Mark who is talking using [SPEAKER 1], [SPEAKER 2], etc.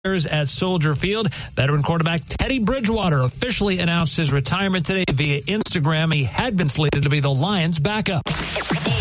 [SPEAKER 1] at Soldier Field. Veteran quarterback Teddy Bridgewater officially announced his retirement today via Instagram. He had been slated to be the Lions' backup.